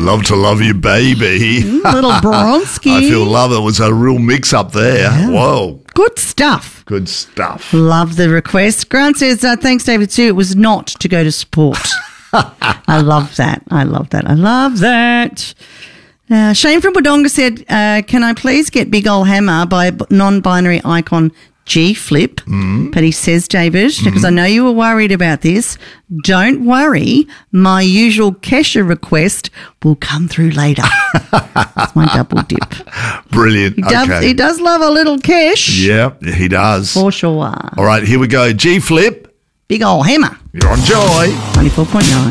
Love to love you, baby. Little Bronski. I feel love. It was a real mix-up there. Yeah. Whoa. Good stuff. Good stuff. Love the request. Grant says, thanks, David Sue. It was not to go to sport. I love that. I love that. I love that. Shane from Wodonga said, can I please get Big Ol' Hammer by non-binary icon G Flip? But he says, David, because I know you were worried about this, don't worry, my usual Kesha request will come through later. That's my double dip. Brilliant. He does love a little Kesh. Yeah, he does. For sure. All right, here we go. G Flip. Big Ol' Hammer. You're on Joy. 94.9.